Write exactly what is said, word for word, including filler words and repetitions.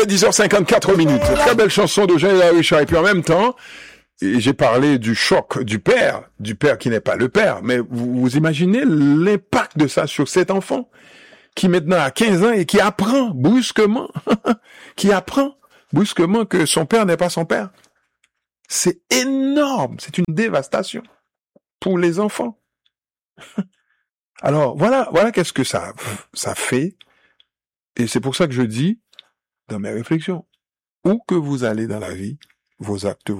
dix heures cinquante-quatre minutes. Très belle chanson d'Eugène Richard. Et puis en même temps, j'ai parlé du choc du père, du père qui n'est pas le père. Mais vous, vous imaginez l'impact de ça sur cet enfant qui maintenant a quinze ans et qui apprend brusquement, qui apprend brusquement que son père n'est pas son père. C'est énorme. C'est une dévastation pour les enfants. Alors voilà, voilà qu'est-ce que ça, ça fait. Et c'est pour ça que je dis, dans mes réflexions, où que vous allez dans la vie, vos actes